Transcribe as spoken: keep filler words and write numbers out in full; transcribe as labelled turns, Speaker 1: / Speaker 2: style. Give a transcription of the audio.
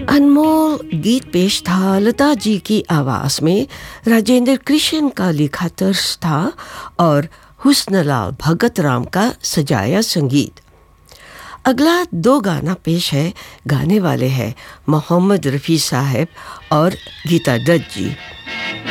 Speaker 1: अनमोल गीत पेश था लता जी की आवाज़ में। राजेंद्र कृष्ण का लिखा तर्ज था और हुस्नलाल भगत राम का सजाया संगीत। अगला दो गाना पेश है, गाने वाले हैं मोहम्मद रफ़ी साहब और गीता दत्त जी।